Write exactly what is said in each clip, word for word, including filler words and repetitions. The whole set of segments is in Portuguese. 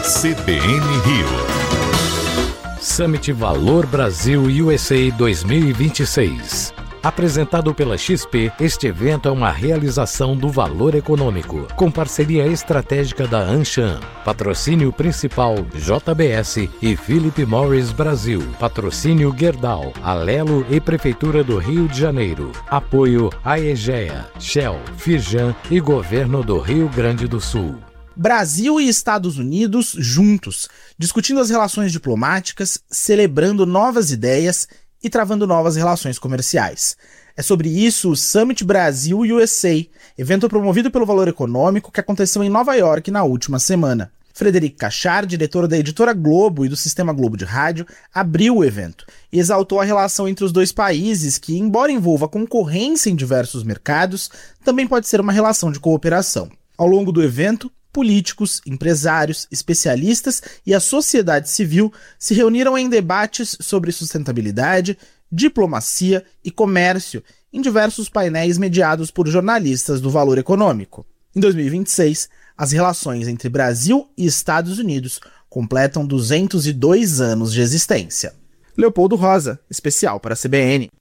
C B N Rio. Summit Valor Brasil U S A dois mil e vinte e seis. Apresentado pela X P, este evento é uma realização do Valor Econômico, com parceria estratégica da Anshan. Patrocínio principal J B S e Philip Morris Brasil. Patrocínio Gerdau, Alelo e Prefeitura do Rio de Janeiro. Apoio Aegea, Shell, Firjan e Governo do Rio Grande do Sul. Brasil e Estados Unidos juntos, discutindo as relações diplomáticas, celebrando novas ideias e travando novas relações comerciais. É sobre isso o Summit Brasil U S A, evento promovido pelo Valor Econômico que aconteceu em Nova York na última semana. Frederic Cachard, diretor da editora Globo e do Sistema Globo de Rádio, abriu o evento e exaltou a relação entre os dois países que, embora envolva concorrência em diversos mercados, também pode ser uma relação de cooperação. Ao longo do evento, políticos, empresários, especialistas e a sociedade civil se reuniram em debates sobre sustentabilidade, diplomacia e comércio em diversos painéis mediados por jornalistas do Valor Econômico. Em dois mil e vinte e seis, as relações entre Brasil e Estados Unidos completam duzentos e dois anos de existência. Leopoldo Rosa, especial para a C B N.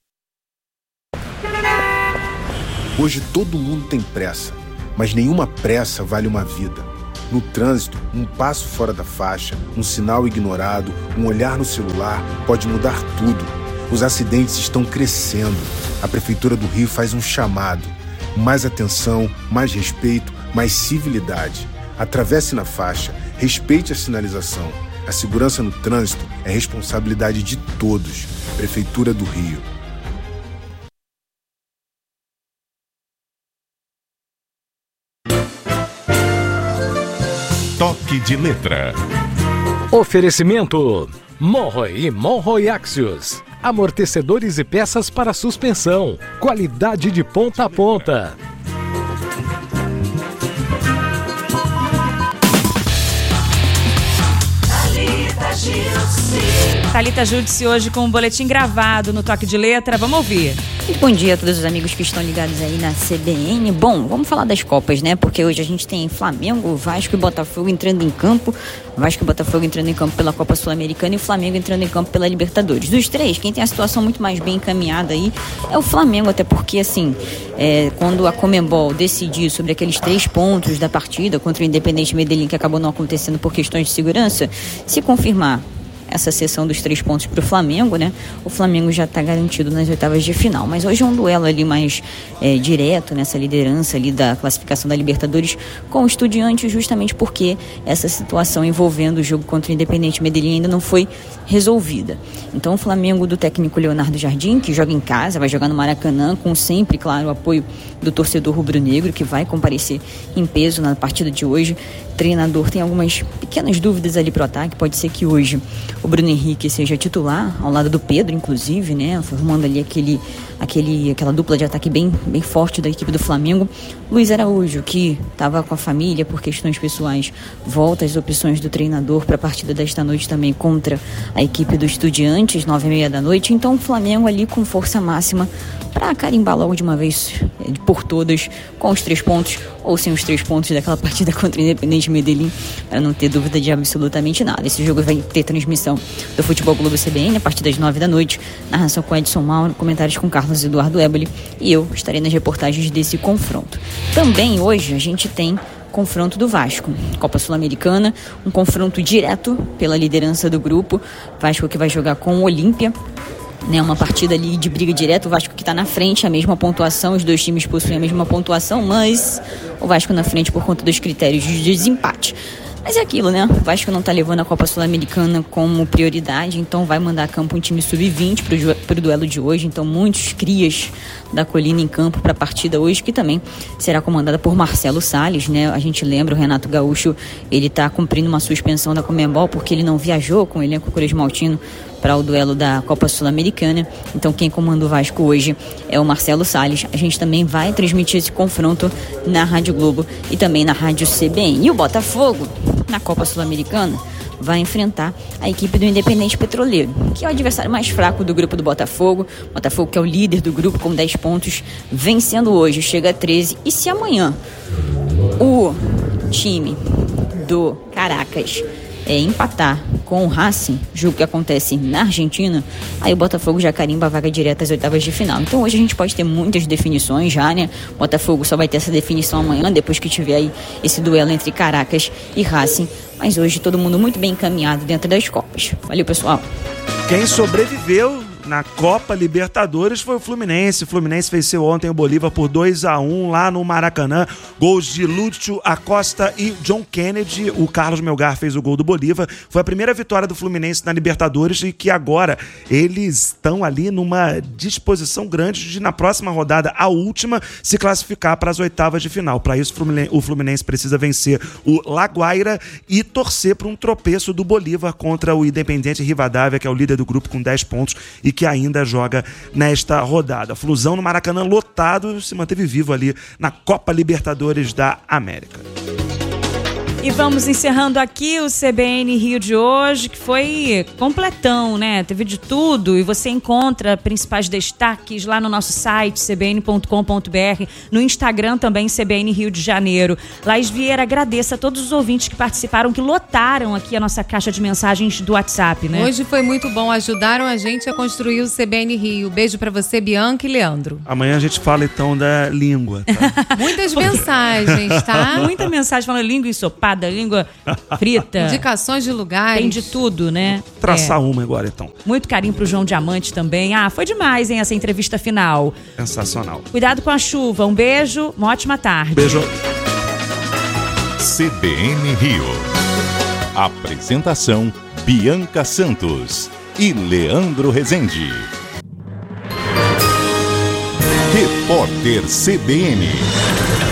Hoje todo mundo tem pressa. Mas nenhuma pressa vale uma vida. No trânsito, um passo fora da faixa, um sinal ignorado, um olhar no celular pode mudar tudo. Os acidentes estão crescendo. A Prefeitura do Rio faz um chamado. Mais atenção, mais respeito, mais civilidade. Atravesse na faixa, respeite a sinalização. A segurança no trânsito é responsabilidade de todos. Prefeitura do Rio. Toque de letra. Oferecimento: Monroe e Monroe Axios. Amortecedores e peças para suspensão. Qualidade de ponta a ponta. Thalita Júdice hoje com um boletim gravado no Toque de Letra. Vamos ouvir. Bom dia a todos os amigos que estão ligados aí na C B N. Bom, vamos falar das Copas, né? Porque hoje a gente tem Flamengo, Vasco e Botafogo entrando em campo. Vasco e Botafogo entrando em campo pela Copa Sul-Americana e o Flamengo entrando em campo pela Libertadores. Dos três, quem tem a situação muito mais bem encaminhada aí é o Flamengo, até porque, assim, é, quando a Conmebol decidiu sobre aqueles três pontos da partida contra o Independente Medellín, que acabou não acontecendo por questões de segurança, se confirmar essa sessão dos três pontos para o Flamengo, né? O Flamengo já está garantido nas oitavas de final. Mas hoje é um duelo ali mais é, direto nessa liderança ali da classificação da Libertadores com o Estudiantes, justamente porque essa situação envolvendo o jogo contra o Independente Medellín ainda não foi resolvida. Então o Flamengo do técnico Leonardo Jardim, que joga em casa, vai jogar no Maracanã, com sempre, claro, o apoio do torcedor rubro-negro, que vai comparecer em peso na partida de hoje. O treinador tem algumas pequenas dúvidas ali pro ataque. Pode ser que hoje o Bruno Henrique seja titular, ao lado do Pedro, inclusive, né? Formando ali aquele, aquele, aquela dupla de ataque bem, bem forte da equipe do Flamengo. Luiz Araújo, que estava com a família por questões pessoais, volta às opções do treinador para a partida desta noite também contra a equipe do Estudiantes, nove e meia da noite. Então o Flamengo ali com força máxima para carimbar logo de uma vez por todas com os três pontos ou sem os três pontos daquela partida contra o Independente Medellín, para não ter dúvida de absolutamente nada. Esse jogo vai ter transmissão do Futebol Globo C B N a partir das nove da noite, narração com Edson Mauro, comentários com Carlos Eduardo Eboli, e eu estarei nas reportagens desse confronto. Também hoje a gente tem confronto do Vasco, Copa Sul-Americana, um confronto direto pela liderança do grupo. Vasco que vai jogar com o Olímpia, né, uma partida ali de briga direta. O Vasco que está na frente, a mesma pontuação, os dois times possuem a mesma pontuação, mas o Vasco na frente por conta dos critérios de desempate. Mas é aquilo, né? O Vasco não tá levando a Copa Sul-Americana como prioridade, então vai mandar a campo um time sub vinte pro, pro duelo de hoje. Então muitos crias da Colina em campo para a partida hoje, que também será comandada por Marcelo Salles, né? A gente lembra, o Renato Gaúcho, ele tá cumprindo uma suspensão da Conmebol porque ele não viajou com o elenco cruzmaltino para o duelo da Copa Sul-Americana. Então quem comanda o Vasco hoje é o Marcelo Salles. A gente também vai transmitir esse confronto na Rádio Globo e também na Rádio C B N. E o Botafogo, na Copa Sul-Americana, vai enfrentar a equipe do Independente Petroleiro, que é o adversário mais fraco do grupo do Botafogo. Botafogo que é o líder do grupo com dez pontos, vencendo hoje, chega a treze. E se amanhã o time do Caracas é, empatar com o Racing, jogo que acontece na Argentina, aí o Botafogo já carimba a vaga direta às oitavas de final. Então hoje a gente pode ter muitas definições já, né? O Botafogo só vai ter essa definição amanhã, depois que tiver aí esse duelo entre Caracas e Racing. Mas hoje todo mundo muito bem encaminhado dentro das Copas. Valeu, pessoal. Quem sobreviveu na Copa Libertadores foi o Fluminense. O Fluminense venceu ontem o Bolívar por dois a um lá no Maracanã. Gols de Lúcio Acosta e John Kennedy. O Carlos Melgar fez o gol do Bolívar. Foi a primeira vitória do Fluminense na Libertadores e que agora eles estão ali numa disposição grande de, na próxima rodada, a última, se classificar para as oitavas de final. Para isso, o Fluminense precisa vencer o Laguaira e torcer para um tropeço do Bolívar contra o Independiente Rivadavia, que é o líder do grupo com dez pontos e que ainda joga nesta rodada. Flusão no Maracanã lotado, se manteve vivo ali na Copa Libertadores da América. E vamos encerrando aqui o C B N Rio de hoje, que foi completão, né? Teve de tudo e você encontra principais destaques lá no nosso site, c b n ponto com ponto b r, no Instagram também, C B N Rio de Janeiro. Laís Vieira, agradeço a todos os ouvintes que participaram, que lotaram aqui a nossa caixa de mensagens do WhatsApp, né? Hoje foi muito bom, ajudaram a gente a construir o C B N Rio. Beijo pra você, Bianca e Leandro. Amanhã a gente fala então da língua, tá? Muitas mensagens, tá? Muita mensagem falando língua ensopada, língua frita. Indicações de lugares. Tem de tudo, né? Traçar é. uma agora, então. Muito carinho pro João Diamante também. Ah, foi demais, hein, essa entrevista final. Sensacional. Cuidado com a chuva. Um beijo, uma ótima tarde. Beijo. C B N Rio. Apresentação: Bianca Santos e Leandro Rezende. Repórter C B N.